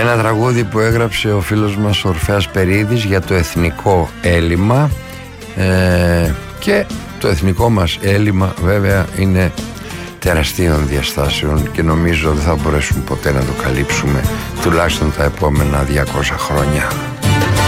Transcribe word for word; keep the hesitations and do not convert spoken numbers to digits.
Ένα τραγούδι που έγραψε ο φίλος μας Ορφέας Περίδης για το εθνικό έλλειμμα, ε, και το εθνικό μας έλλειμμα βέβαια είναι τεραστίων διαστάσεων και νομίζω δεν θα μπορέσουμε ποτέ να το καλύψουμε, τουλάχιστον τα επόμενα διακόσια χρόνια.